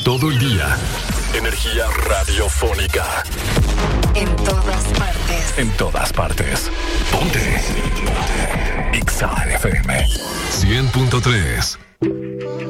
Todo el día. Energía radiofónica. En todas partes. En todas partes. Ponte. Exa FM 100.3.